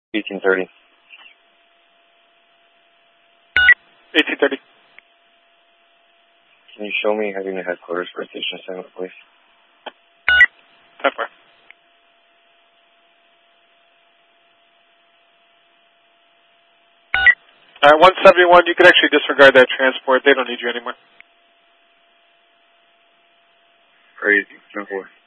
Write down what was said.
1830. 1830. Can you show me heading to headquarters for Station 7, please? 10-4. All right, 171, you can actually disregard that transport. They don't need you anymore. Crazy. 10-4.